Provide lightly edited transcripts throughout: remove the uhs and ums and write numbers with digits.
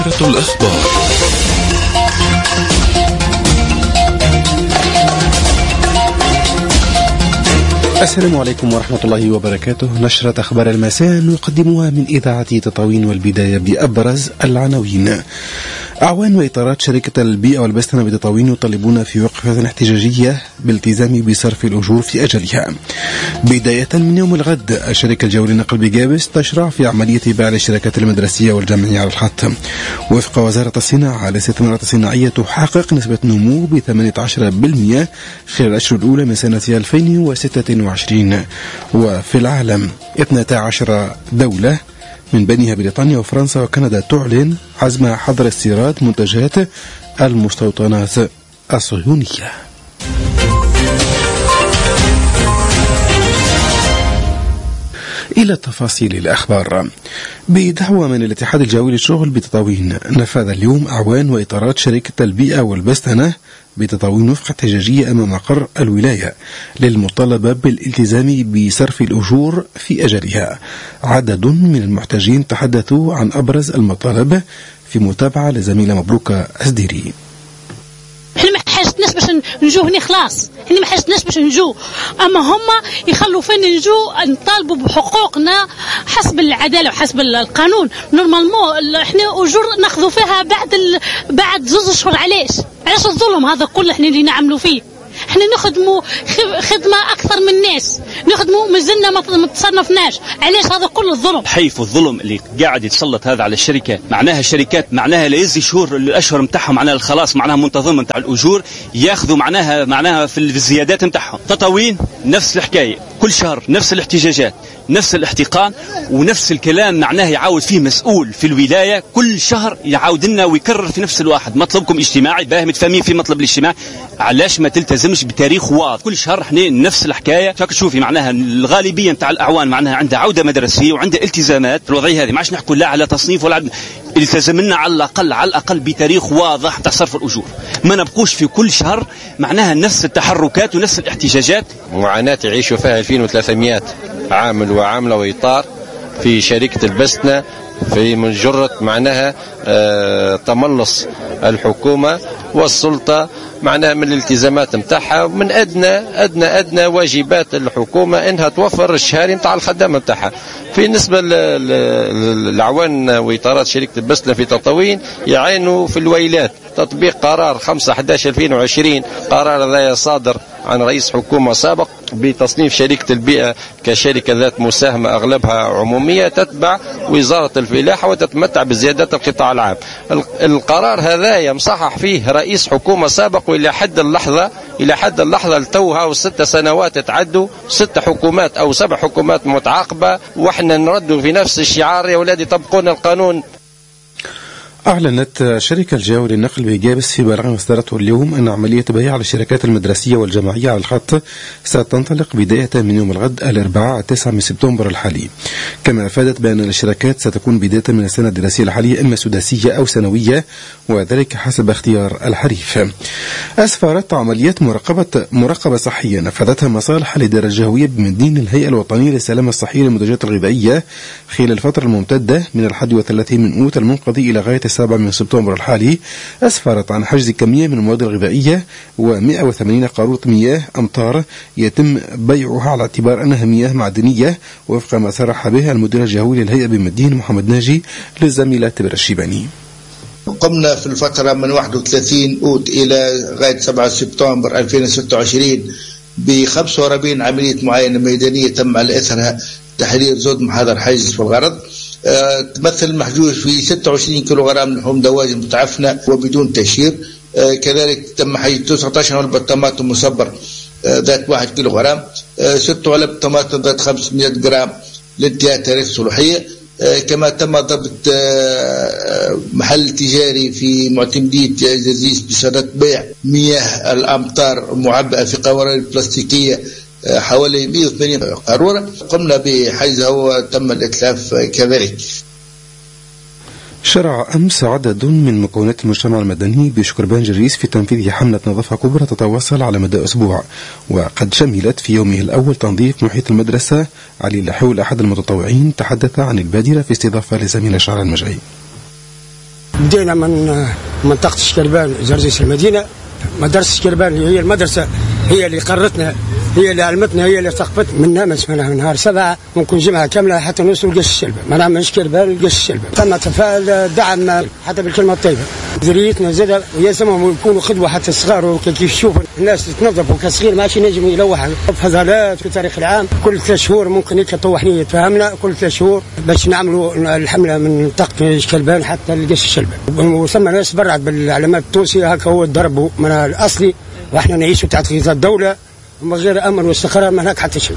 الأخبار. السلام عليكم ورحمة الله وبركاته. نشرة أخبار المساء نقدمها من إذاعة تطاوين، والبداية بأبرز العناوين. أعوان وإطارات شركة البيئة والبستنة بتطاوين يطالبون في وقفة احتجاجية بالالتزام بصرف الأجور في أجلها. بداية من يوم الغد الشركة الجوية للنقل بجابس تشرع في عملية بيع الاشتراكات المدرسية والجامعية على الخط. وفق وزارة الصناعة الاستثمارات الصناعية تحقق نسبة نمو ب 18% خلال الأشهر الأولى من سنة 2026. وفي العالم 12 دولة من بينها بريطانيا وفرنسا وكندا تعلن عزم حظر استيراد منتجات المستوطنات الصهيونية. إلى تفاصيل الأخبار. بدعوة من الاتحاد الجوي للشغل بتطاوين، نفذ اليوم أعوان وإطارات شركة البيئة والبستنة بتطاوين وفقة احتجاجية أمام مقر الولاية للمطالبة بالالتزام بصرف الأجور في أجلها. عدد من المحتجين تحدثوا عن أبرز المطالب في متابعة لزميلة مبروكة أسديري. احنا ما حاجتناش باش نجو هنا خلاص، احنا ما حاجتناش باش نجو، اما هما يخلوا فينا نجو نطالبوا بحقوقنا حسب العداله وحسب القانون. نورمالمون احنا اجور ناخذوا فيها بعد 2 اشهر. علاش الظلم هذا كله احنا اللي نعملوا فيه؟ احنا نخدموا خدمه اكثر من الناس، نخدموا مازلنا ما تصنفناش. علاش هذا كله الظلم؟ حيف الظلم اللي قاعد يتسلط هذا على الشركه. معناها الشركات معناها لا يزي شهور الاشهر نتاعهم، معناها الخلاص معناها منتظم نتاع الاجور ياخذوا معناها في الزيادات نتاعهم. تطاوين نفس الحكايه، كل شهر نفس الاحتجاجات، نفس الاحتقان ونفس الكلام. معناه يعاود فيه مسؤول في الولايه كل شهر يعاود لنا ويكرر في نفس الواحد. مطلبكم اجتماعي باهم متفاهمين في مطلب الاجتماع، علاش ما تلتزمش بتاريخ واضح؟ كل شهر احنا نفس الحكايه. شاك تشوفي معناها الغالبيه نتاع الاعوان معناها عندها عوده مدرسيه وعندها التزامات. الوضعيه هذه ما عادش نحكوا لا على تصنيف ولا التزمنا على الاقل بتاريخ واضح تاع صرف الاجور. ما نبقوش في كل شهر معناها نفس التحركات ونفس الاحتجاجات. معاناه يعيشوا فيها 2300 عامل وعامله واطار في شركه البستنه في من جرة معناها تملص الحكومة والسلطة معناها من الالتزامات متاعها، ومن أدنى واجبات الحكومة إنها توفر الشهاري متاع الخدامة متاعها. في نسبة للعوان وإطارات شركة البستنة في تطاوين يعانوا في الويلات. تطبيق قرار 5/11/2020، قرار هذا صادر عن رئيس حكومة سابق بتصنيف شركة البيئة كشركة ذات مساهمة أغلبها عمومية تتبع وزارة الفلاحة وتتمتع بزيادات القطاع العام. القرار هذا مصحح فيه رئيس حكومة سابق، وإلى حد اللحظة لتوها و6 سنوات تعدوا 6 حكومات أو 7 حكومات متعاقبة، وإحنا نردوا في نفس الشعار: يا ولادي طبقون القانون. أعلنت شركة الجوية للنقل بجابس في بلاغ أصدرته اليوم أن عملية بيع الشركات المدرسية والجامعية على الخط ستنطلق بداية من يوم الغد الأربعاء 9 سبتمبر الحالي. كما أفادت بأن الشركات ستكون بداية من السنة الدراسية الحالية إما سداسية أو سنوية، وذلك حسب اختيار الحريف. أسفرت عمليات مراقبة صحية نفذتها مصالح الإدارة الجوية بمدينة الهيئة الوطنية للسلامة الصحية للمنتجات الغذائية خلال الفترة الممتدة من 31 من أوت المنقضي إلى غاية 7 سبتمبر الحالي. أسفرت عن حجز كمية من المواد الغذائية و180 قاروره مياه أمطار يتم بيعها على اعتبار أنها مياه معدنية، وفق ما صرح به المدير الجوي للهيئة بمدينة محمد ناجي للزميلة تبر الشيباني. قمنا في الفترة من 31 أوت إلى غاية 7 سبتمبر 2026 ب 45 عملية معاينة ميدانية تم على أثرها تحرير زود محاضر حيز في الغرض. تمثل محجوز في 26 كيلوغرام لحوم دواجن متعفنة وبدون تشهير. كذلك تم حجز 19 علبة طماطم مصبر ذات 1 كيلوغرام، 6 علب طماطم ذات 500 جرام لانتهاء تاريخ صلاحية. كما تم ضبط محل تجاري في معتمدية زرزيس بصدد بيع مياه الأمطار معبأة في قوارير بلاستيكية حوالي 180 قارورة. قمنا بحجزها وتم الإتلاف كذلك. شرع أمس عدد من مكونات المجتمع المدني بشكربان جريس في تنفيذ حملة نظافة كبرى تتواصل على مدى أسبوع، وقد شملت في يومه الأول تنظيف محيط المدرسة. علي اللحول أحد المتطوعين تحدث عن البادرة في استضافة لزميل شعر المجعي. بدينا من منطقة شكربان زرزيس المدينة. مدرسة شكربان هي المدرسة، هي اللي قرتنا، هي اللي علمتنا، هي اللي ثقفتنا. من نامس من نهار 7 ممكن جمعة كاملة حتى نوصل لقش الشلبة. ما من شكربان لقش الشلبة تم تفاعل دعم حتى بالكلمة الطيبة. ذريتنا زاد ويسمهم يكونوا خدوة حتى الصغار، وكيف يشوفوا الناس تتنظف وكصغير ماشي نجم يلوح فضلات في التاريخ العام. كل 3 شهور ممكن يطوح نية فهمنا كل 3 شهور باش نعملوا الحملة من منطقة شكربان حتى لقش الشلبة. وثم ناس برعت بالعلامات التونسية هكا هو الضرب من الأصلي، واحنا نعيشوا تحت غطاء الدولة ومن غير أمن واستقرار ما هناك حتى شيء.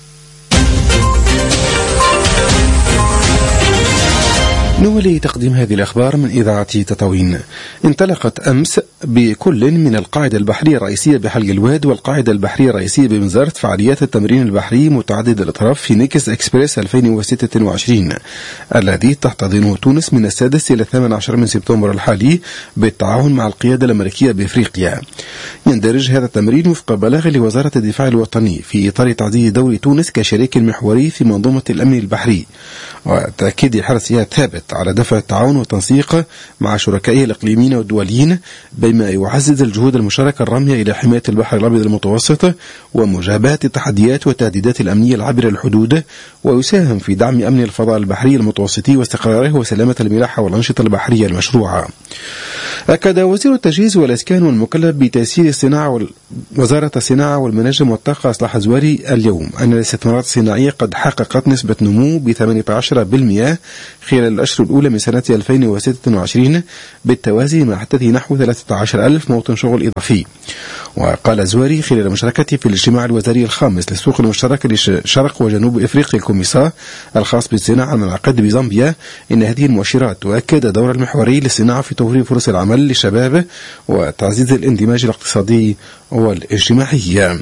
نولي تقديم هذه الأخبار من إذاعة تطاوين. انطلقت أمس بكل من القاعدة البحرية الرئيسية بحلق الواد والقاعدة البحرية الرئيسية بمزارت فعاليات التمرين البحري متعدد الأطراف في نيكس إكسبريس 2026 الذي تحتضنه تونس من 6 إلى 18 من سبتمبر الحالي بالتعاون مع القيادة الأمريكية بإفريقيا. يندرج هذا التمرين وفق بلاغ لوزارة الدفاع الوطني في إطار تعزيز دور تونس كشريك محوري في منظومة الأمن البحري وتأكيد حرصها ثابت على دفع التعاون والتنسيق مع شركائه الإقليميين والدوليين بما يعزز الجهود المشتركة الرامية إلى حماية البحر الأبيض المتوسط ومجابهة التحديات والتهديدات الأمنية العابرة للحدود، ويساهم في دعم أمن الفضاء البحري المتوسطي واستقراره وسلامة الملاحة والأنشطة البحرية المشروعة. أكد وزير التجهيز والإسكان والمكلف بتيسير الصناعة وزارة الصناعة والمناجم والطاقة إصلاح زواري اليوم أن الاستثمارات الصناعية قد حققت نسبة نمو ب 18% خلال الأشهر الأولى من سنة 2026 بالتوازي مع حدث نحو 13,000 موطن شغل إضافي. وقال زواري خلال مشاركته في الاجتماع الوزاري الخامس للسوق المشتركة لشرق وجنوب إفريقيا الكوميسا الخاص بالصناعة المنعقد بزامبيا إن هذه المؤشرات تؤكد دور المحوري للصناعة في توفير فرص العمل للشباب وتعزيز الاندماج الاقتصادي والاجتماعي.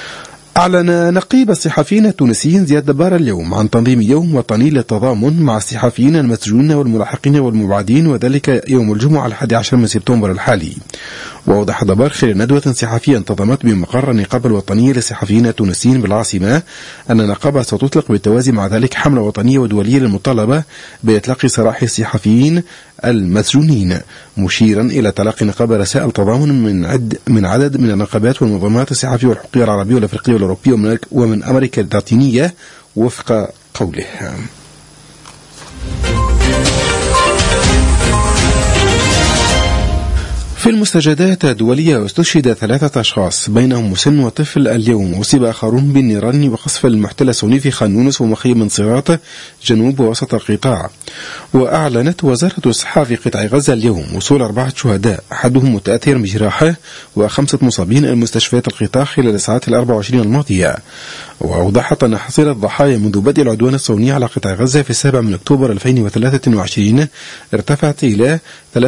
أعلن نقيب الصحفيين التونسيين زياد دبار اليوم عن تنظيم يوم وطني للتضامن مع الصحفيين المسجونين والملاحقين والمبعدين وذلك يوم الجمعة 11 من سبتمبر الحالي. وأوضح دبار خلال ندوة صحفية انتظمت بمقر النقابة الوطنية للصحفيين التونسيين بالعاصمة أن النقابة ستطلق بالتوازي مع ذلك حملة وطنية ودولية للمطالبة بإطلاق سراح الصحفيين المسجونين، مشيرا إلى تلقي النقابة رسائل تضامن من عدد من النقابات والمنظمات الصحفية والحقوقية العربية والأفريقية والأوروبية ومن أمريكا اللاتينية وفق قوله. في المستجدات الدولية استشهد 3 أشخاص بينهم مسن وطفل اليوم، وأصيب آخرون بالنيران وقصف المحتل الصهيوني في خان يونس ومخيم منصيرات جنوب ووسط القطاع. وأعلنت وزارة الصحة في قطاع غزة اليوم وصول 4 شهداء أحدهم متأثر بجراحة و5 مصابين المستشفيات القطاع خلال الساعات 24 الماضية. وأوضحت أن حصيلة الضحايا منذ بدء العدوان الصهيوني على قطاع غزة في 7 من أكتوبر 2023 ارتفعت إلى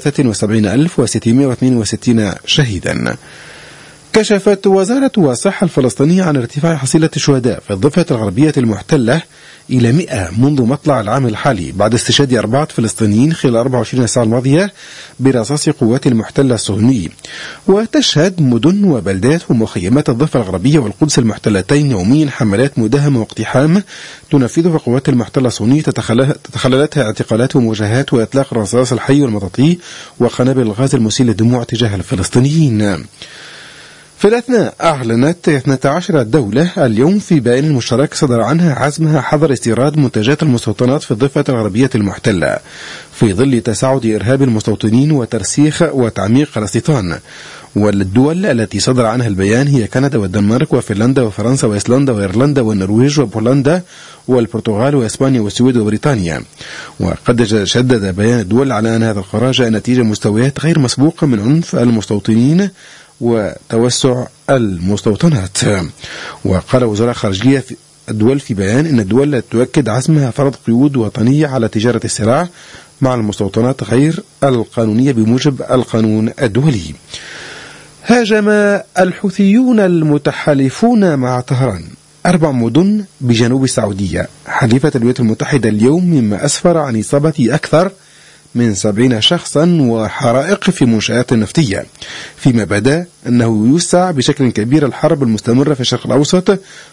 73,662 شهيدا. كشفت وزارة الصحة الفلسطينية عن ارتفاع حصيلة الشهداء في الضفة الغربية المحتلة إلى 100 منذ مطلع العام الحالي بعد استشهاد 4 فلسطينيين خلال 24 ساعة الماضية برصاص قوات المحتل الصهيوني. وتشهد مدن وبلدات ومخيمات الضفة الغربية والقدس المحتلتين يوميا حملات مداهمة واقتحام تنفذها قوات المحتل الصهيوني تتخللتها اعتقالات ومواجهات وإطلاق الرصاص الحي والمطاطي وقنابل الغاز المسيل للدموع تجاه الفلسطينيين. في الأثناء أعلنت 12 دولة اليوم في بيان مشترك صدر عنها عزمها حظر استيراد منتجات المستوطنات في الضفة الغربية المحتلة في ظل تصاعد إرهاب المستوطنين وترسيخ وتعميق الاستيطان. والدول التي صدر عنها البيان هي كندا والدنمارك وفنلندا وفرنسا وإيسلندا وإيرلندا والنرويج وبولندا والبرتغال وإسبانيا والسويد وبريطانيا. وقد شدد بيان الدول على أن هذا القرار جاء نتيجة مستويات غير مسبوقة من عنف المستوطنين وتوسع المستوطنات. وقال وزراء خارجية الدول في بيان إن الدول تؤكد عزمها فرض قيود وطنية على تجارة السلع مع المستوطنات غير القانونية بموجب القانون الدولي. هاجم الحوثيون المتحالفون مع طهران 4 مدن بجنوب السعودية حليفة الولايات المتحدة اليوم، مما أسفر عن إصابة أكثر من 70 شخصا وحرائق في منشآت نفطية، فيما بدا أنه يوسع بشكل كبير الحرب المستمرة في الشرق الأوسط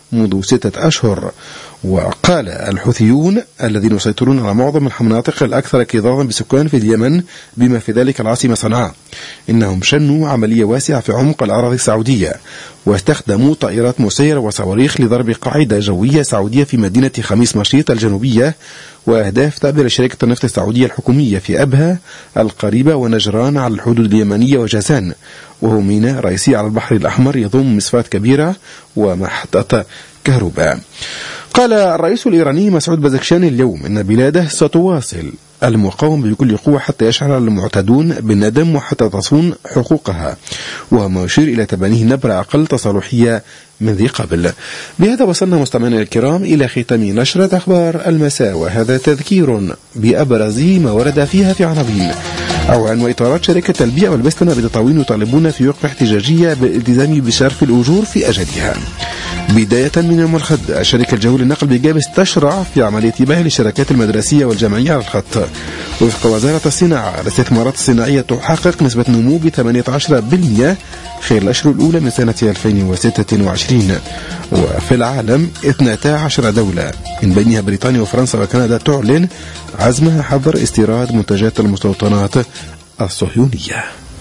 منذ 6 أشهر. وقال الحوثيون الذين يسيطرون على معظم المناطق الأكثر اكتظاظا بسكان في اليمن بما في ذلك العاصمة صنعاء إنهم شنوا عملية واسعة في عمق الأراضي السعودية، واستخدموا طائرات مسيرة وصواريخ لضرب قاعدة جوية سعودية في مدينة خميس مشيط الجنوبية، وأهداف تابعة لشركة النفط السعودية الحكومية في أبها القريبة ونجران على الحدود اليمنية وجازان، وهو ميناء رئيسي على البحر الأحمر يضم مصفاة كبيرة ومحطة كهرباء. قال الرئيس الإيراني مسعود بزكشان اليوم إن بلاده ستواصل المقاومة بكل قوة حتى يشعر المعتدون بالندم وحتى تصون حقوقها، وما يشير إلى تبنيه نبرة أقل تصالحية من ذي قبل. بهذا وصلنا مستمعينا الكرام إلى ختام نشرة أخبار المساء، وهذا تذكير بأبرز ما ورد فيها في عناوين. أولا، وإطارات شركة البيئة والبستنة بتطاوين يطالبون في وقف احتجاجية بالالتزام بصرف الأجور في أجلها. بداية من يوم الغد، الشركة الجوية للنقل بجابس تشرع في عملية بيع للشركات المدرسية والجامعية على الخط. وفق وزارة الصناعة، الاستثمارات الصناعية تحقق نسبة نمو ب 18% خلال الأشهر الأولى من سنة 2026. وفي العالم 12 دولة من بينها بريطانيا وفرنسا وكندا تعلن عزمها حظر استيراد منتجات المستوطنات الصهيونية.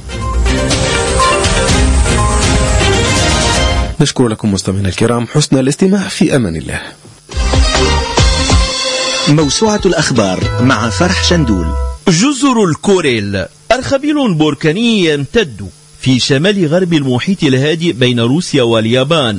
نشكر لكم مستمعينا الكرام حسن الاستماع، في أمان الله. موسوعة الأخبار مع فرح شندول. جزر الكوريل أرخبيل بركاني يمتد في شمال غرب المحيط الهادئ بين روسيا واليابان.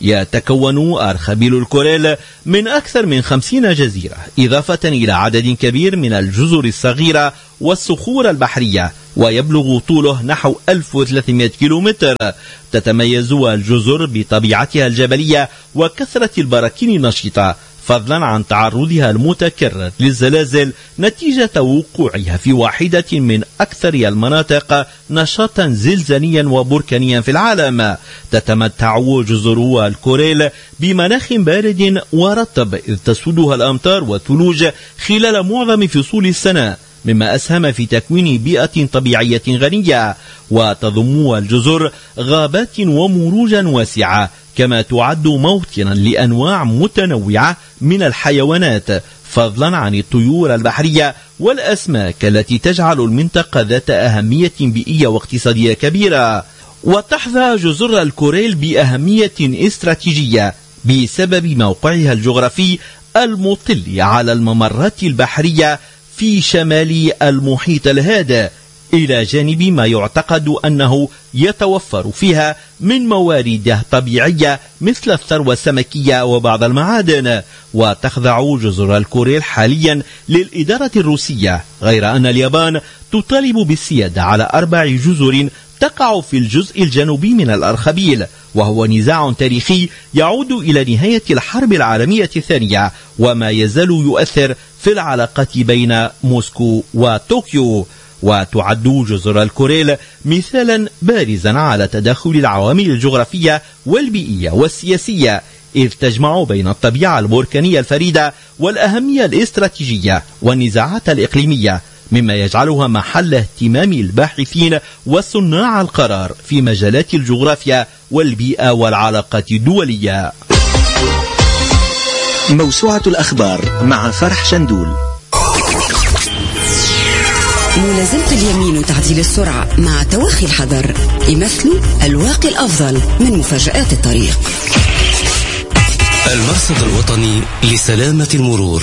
يتكون أرخبيل الكوريل من أكثر من 50 جزيرة، إضافة إلى عدد كبير من الجزر الصغيرة والصخور البحرية، ويبلغ طوله نحو 1300 كيلومتر. تتميز الجزر بطبيعتها الجبلية وكثرة البراكين النشطة، فضلا عن تعرضها المتكرر للزلازل نتيجة وقوعها في واحدة من أكثر المناطق نشاطا زلزاليا وبركانيا في العالم. تتمتع جزر الكوريل بمناخ بارد ورطب، إذ تسودها الأمطار والثلوج خلال معظم فصول السنة، مما أسهم في تكوين بيئة طبيعية غنية. وتضم الجزر غابات ومروجا واسعة، كما تعد موطنا لأنواع متنوعة من الحيوانات، فضلا عن الطيور البحرية والأسماك التي تجعل المنطقة ذات أهمية بيئية واقتصادية كبيرة. وتحظى جزر الكوريل بأهمية استراتيجية بسبب موقعها الجغرافي المطل على الممرات البحرية في شمال المحيط الهادئ، إلى جانب ما يعتقد أنه يتوفر فيها من موارد طبيعية مثل الثروة السمكية وبعض المعادن. وتخضع جزر الكوريل حاليا للإدارة الروسية، غير أن اليابان تطالب بالسيادة على 4 جزر تقع في الجزء الجنوبي من الأرخبيل، وهو نزاع تاريخي يعود إلى نهاية الحرب العالمية الثانية، وما يزال يؤثر في العلاقة بين موسكو وطوكيو. وتعد جزر الكوريل مثالا بارزا على تداخل العوامل الجغرافية والبيئية والسياسية، إذ تجمع بين الطبيعة البركانية الفريدة والأهمية الاستراتيجية والنزاعات الإقليمية، مما يجعلها محل اهتمام الباحثين وصناع القرار في مجالات الجغرافيا والبيئة والعلاقات الدولية. موسوعة الأخبار مع فرح شندول. ملازمة اليمين وتعديل السرعة مع توخي الحذر يمثلوا الواقي الأفضل من مفاجآت الطريق. المرصد الوطني لسلامة المرور.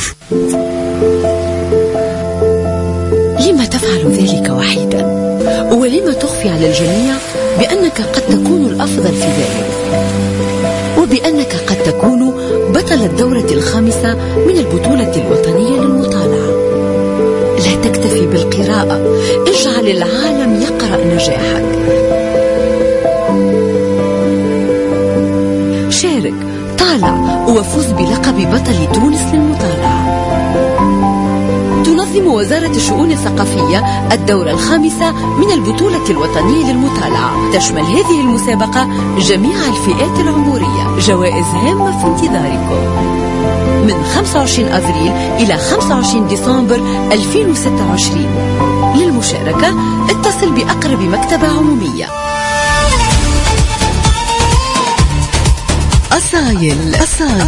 لما تفعل ذلك وحيدا؟ ولما تخفي على الجميع بأنك قد تكون الأفضل في ذلك، وبأنك قد تكون بطل الدورة 5 من البطولة الوطنية للمطالعة؟ لا تكتفي بالقراءة، اجعل العالم يقرأ نجاحك. شارك، طالع، وفوز بلقب بطل تونس للمطالعة. تنظم وزارة الشؤون الثقافية الدورة 5 من البطولة الوطنية للمطالعة. تشمل هذه المسابقة جميع الفئات العمرية. جوائز هامة في انتظاركم من 25 أفريل إلى 25 ديسمبر 2026. للمشاركة اتصل بأقرب مكتبة عمومية. أصايل